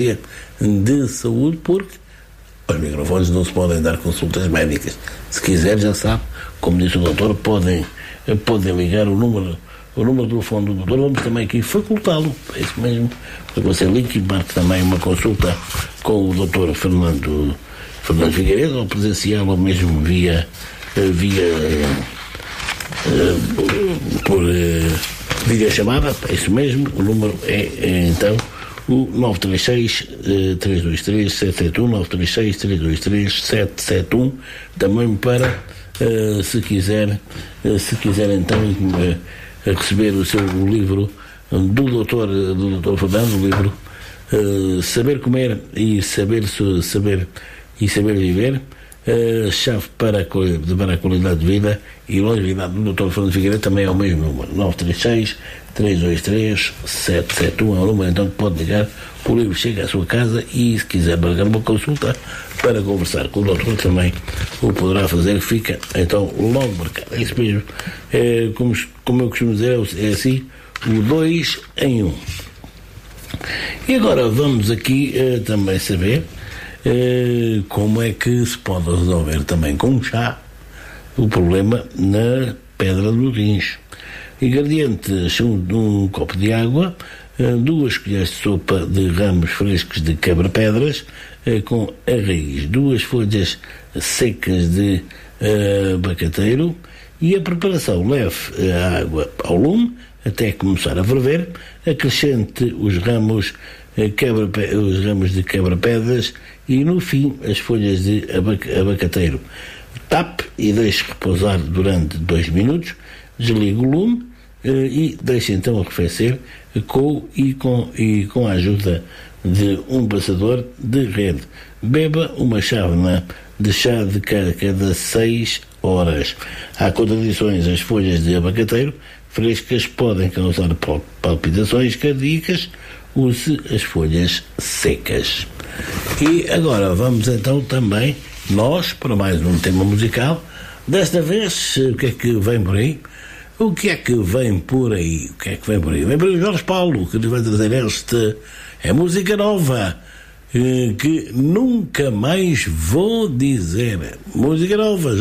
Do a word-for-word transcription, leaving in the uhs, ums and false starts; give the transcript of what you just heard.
de saúde, porque os microfones não se podem dar consultas médicas. Se quiser, já sabe, como disse o doutor, podem, podem ligar o número, o número do telefone do doutor. Vamos também aqui facultá-lo, é isso mesmo, para que você ligue e marque também uma consulta com o doutor Fernando, Fernando Figueiredo, ou presencial, ou mesmo via, via por via chamada, é isso mesmo. O número é, é então o nove três seis, três dois três, sete sete um, nove três seis, três dois três, sete sete um, também para, uh, se quiser, uh, se quiser então uh, receber o seu o livro do doutor, do doutor Fernando, o livro uh, Saber Comer e Saber, saber, e saber Viver, uh, chave para a, para a qualidade de vida e longevidade do doutor Fernando Figueiredo, também é o mesmo número, nove três seis, três dois três, sete sete um, é o número então que pode ligar. O livro chega à sua casa e, se quiser marcar uma consulta para conversar com o doutor, também o poderá fazer. Fica então logo marcado, é isso mesmo. É, como, como eu costumo dizer, é assim, o dois em um. E agora vamos aqui uh, também saber uh, como é que se pode resolver também com chá o problema na pedra do rins. Ingredientes: um, um copo de água, duas colheres de sopa de ramos frescos de quebra-pedras com a raiz, duas folhas secas de uh, abacateiro. E a preparação: leve a água ao lume até começar a ferver, acrescente os ramos, quebra, os ramos de quebra-pedras e, no fim, as folhas de abacateiro. Tape e deixe repousar durante dois minutos, desligue o lume e deixe então arrefecer com, e, com, e com a ajuda de um passador de rede. Beba uma chávena de chá de cada, cada seis horas. Há contradições: as folhas de abacateiro frescas podem causar palpitações cardíacas, use as folhas secas. E agora vamos então também nós para mais um tema musical. Desta vez, o que é que vem por aí? O que é que vem por aí? O que é que vem por aí? Vem por aí o Jorge Paulo, que nos vai trazer este, é música nova, que nunca mais vou dizer. Música nova.